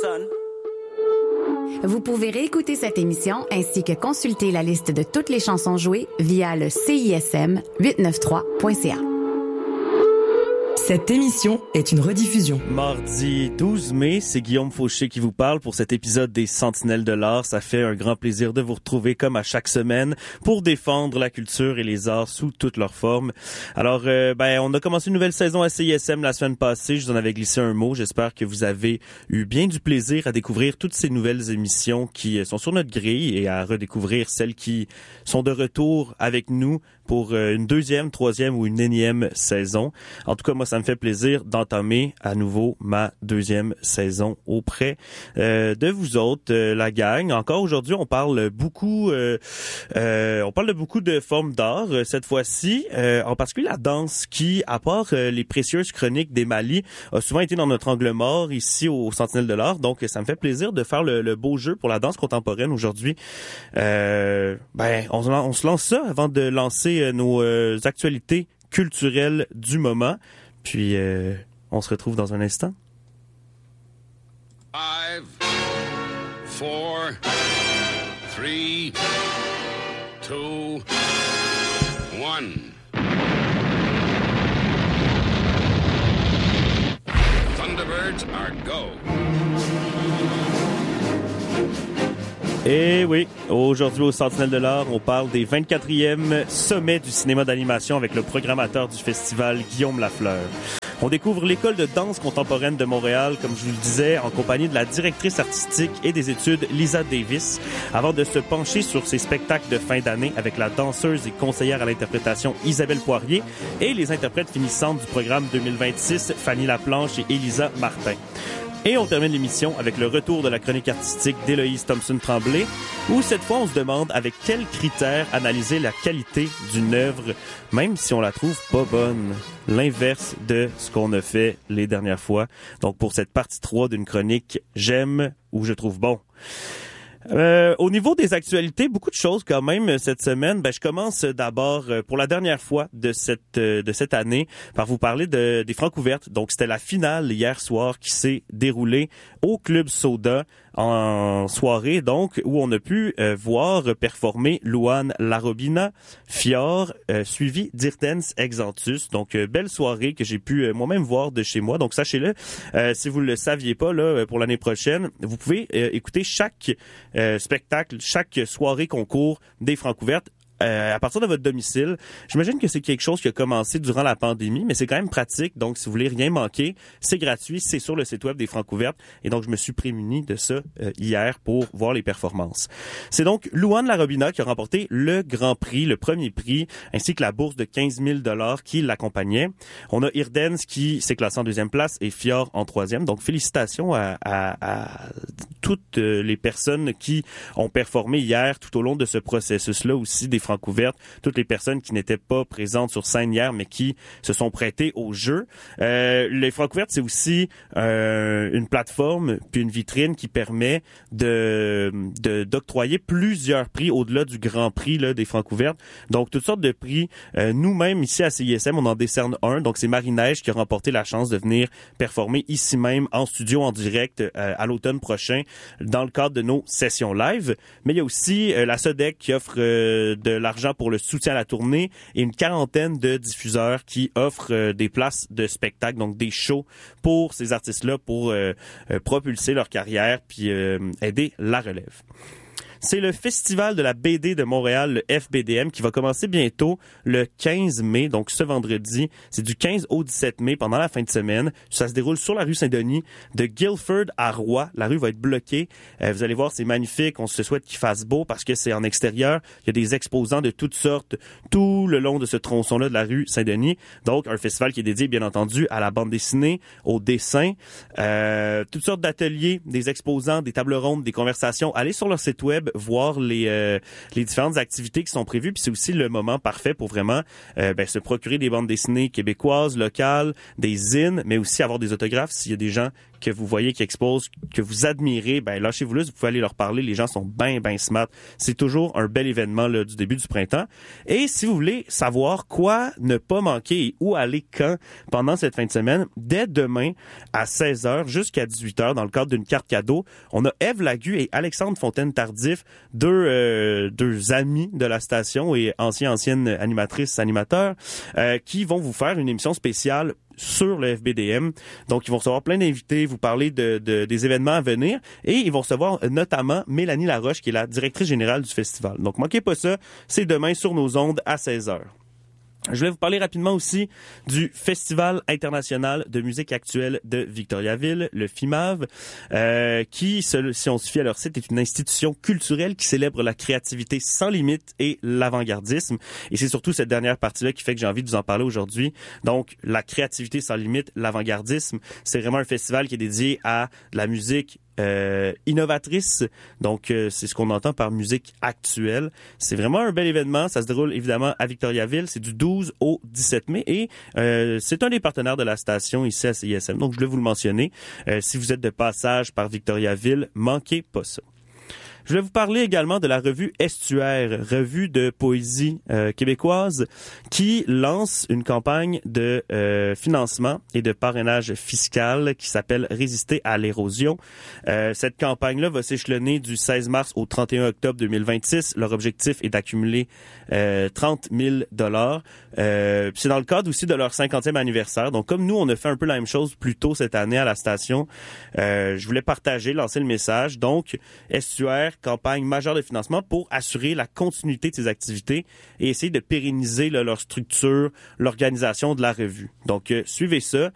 son. Vous pouvez réécouter cette émission ainsi que consulter la liste de toutes les chansons jouées via le CISM893.ca. Cette émission est une rediffusion. Mardi 12 mai, c'est Guillaume Fauché qui vous parle pour cet épisode des Sentinelles de l'art. Ça fait un grand plaisir de vous retrouver comme à chaque semaine pour défendre la culture et les arts sous toutes leurs formes. Alors, on a commencé une nouvelle saison à CISM la semaine passée. Je vous en avais glissé un mot. J'espère que vous avez eu bien du plaisir à découvrir toutes ces nouvelles émissions qui sont sur notre grille et à redécouvrir celles qui sont de retour avec nous pour une deuxième, troisième ou une énième saison. En tout cas, moi, ça me fait plaisir d'entamer à nouveau ma deuxième saison auprès de vous autres, la gang. Encore aujourd'hui, on parle beaucoup de beaucoup de formes d'art cette fois-ci, en particulier la danse qui, à part les précieuses chroniques des Mali, a souvent été dans notre angle mort ici au Sentinelle de l'art. Donc, ça me fait plaisir de faire le beau jeu pour la danse contemporaine aujourd'hui. On se lance ça avant de lancer nos actualités culturelles du moment. Puis, on se retrouve dans un instant. 5, 4, 3, 2, 1. Thunderbirds are go. Et oui, aujourd'hui au Sentinelle de l'art, on parle des 24e sommets du cinéma d'animation avec le programmateur du festival, Guillaume Lafleur. On découvre l'école de danse contemporaine de Montréal, comme je vous le disais, en compagnie de la directrice artistique et des études Lisa Davis, avant de se pencher sur ses spectacles de fin d'année avec la danseuse et conseillère à l'interprétation Isabelle Poirier et les interprètes finissantes du programme 2026, Fanny Laplanche et Elisa Martin. Et on termine l'émission avec le retour de la chronique artistique d'Héloïse Thompson-Tremblay, où cette fois on se demande avec quels critères analyser la qualité d'une œuvre, même si on la trouve pas bonne. L'inverse de ce qu'on a fait les dernières fois. Donc pour cette partie 3 d'une chronique « J'aime » ou « Je trouve bon ». Au niveau des actualités, beaucoup de choses quand même cette semaine. Je commence d'abord pour la dernière fois de cette année par vous parler des Francouvertes. Donc c'était la finale hier soir qui s'est déroulée au Club Soda en soirée, donc où on a pu voir performer Louane Larobina, Fior, suivi d'Irtens Exantus. Donc belle soirée que j'ai pu moi-même voir de chez moi. Donc sachez-le, si vous le saviez pas là, pour l'année prochaine, vous pouvez écouter chaque spectacle, chaque soirée concours des Francouvertes à partir de votre domicile. J'imagine que c'est quelque chose qui a commencé durant la pandémie, mais c'est quand même pratique. Donc, si vous voulez rien manquer, c'est gratuit, c'est sur le site web des Francouvertes. Et donc, je me suis prémuni de ça hier pour voir les performances. C'est donc Louane Larobina qui a remporté le grand prix, le premier prix, ainsi que la bourse de 15 000 $ qui l'accompagnait. On a Irdens qui s'est classé en deuxième place et Fior en troisième. Donc, félicitations à toutes les personnes qui ont performé hier tout au long de ce processus-là aussi des Francouvertes, toutes les personnes qui n'étaient pas présentes sur scène hier, mais qui se sont prêtées au jeu. Les Francouvertes, c'est aussi une plateforme puis une vitrine qui permet d'octroyer plusieurs prix au-delà du grand prix là, des Francouvertes. Donc, toutes sortes de prix. Nous-mêmes, ici à CISM, on en décerne un. Donc, c'est Marie-Neige qui a remporté la chance de venir performer ici même, en studio, en direct, à l'automne prochain, dans le cadre de nos sessions live. Mais il y a aussi la SODEC qui offre de l'argent pour le soutien à la tournée et une quarantaine de diffuseurs qui offrent des places de spectacle, donc des shows pour ces artistes-là pour propulser leur carrière puis aider la relève. C'est le Festival de la BD de Montréal, le FBDM, qui va commencer bientôt le 15 mai, donc ce vendredi. C'est du 15 au 17 mai, pendant la fin de semaine. Ça se déroule sur la rue Saint-Denis, de Guilford à Roy. La rue va être bloquée. Vous allez voir, c'est magnifique. On se souhaite qu'il fasse beau parce que c'est en extérieur. Il y a des exposants de toutes sortes tout le long de ce tronçon-là de la rue Saint-Denis. Donc, un festival qui est dédié, bien entendu, à la bande dessinée, au dessin, toutes sortes d'ateliers, des exposants, des tables rondes, des conversations. Allez sur leur site web, voir les différentes activités qui sont prévues, puis c'est aussi le moment parfait pour vraiment se procurer des bandes dessinées québécoises, locales, des zines, mais aussi avoir des autographes s'il y a des gens que vous voyez qui exposent, que vous admirez, ben lâchez-vous là, vous pouvez aller leur parler. Les gens sont bien smart. C'est toujours un bel événement là, du début du printemps. Et si vous voulez savoir quoi ne pas manquer et où aller quand pendant cette fin de semaine, dès demain à 16h jusqu'à 18h, dans le cadre d'une carte cadeau, on a Ève Lagu et Alexandre Fontaine-Tardif, deux amis de la station et anciennes animatrices, animateurs, qui vont vous faire une émission spéciale sur le FBDM. Donc, ils vont recevoir plein d'invités, vous parler des événements à venir et ils vont recevoir notamment Mélanie Laroche, qui est la directrice générale du festival. Donc, manquez pas ça, c'est demain sur nos ondes à 16h. Je voulais vous parler rapidement aussi du Festival international de musique actuelle de Victoriaville, le FIMAV, qui, si on se fie à leur site, est une institution culturelle qui célèbre la créativité sans limite et l'avant-gardisme. Et c'est surtout cette dernière partie-là qui fait que j'ai envie de vous en parler aujourd'hui. Donc, la créativité sans limite, l'avant-gardisme, c'est vraiment un festival qui est dédié à de la musique innovatrice. Donc, c'est ce qu'on entend par musique actuelle. C'est vraiment un bel événement. Ça se déroule évidemment à Victoriaville. C'est du 12 au 17 mai et c'est un des partenaires de la station ici à CISM. Donc, je voulais vous le mentionner. Si vous êtes de passage par Victoriaville, manquez pas ça. Je vais vous parler également de la revue Estuaire, revue de poésie québécoise, qui lance une campagne de financement et de parrainage fiscal qui s'appelle Résister à l'érosion. Cette campagne-là va s'échelonner du 16 mars au 31 octobre 2026. Leur objectif est d'accumuler 30 000 $. C'est dans le cadre aussi de leur 50e anniversaire. Donc, comme nous, on a fait un peu la même chose plus tôt cette année à la station, je voulais lancer le message. Donc, Estuaire, campagne majeure de financement pour assurer la continuité de ces activités et essayer de pérenniser leur structure, l'organisation de la revue. Donc, suivez ça.